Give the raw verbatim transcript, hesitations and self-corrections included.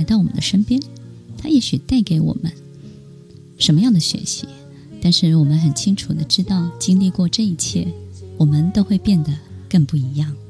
来到我们的身边，他也许带给我们什么样的学习，但是我们很清楚的知道，经历过这一切，我们都会变得更不一样。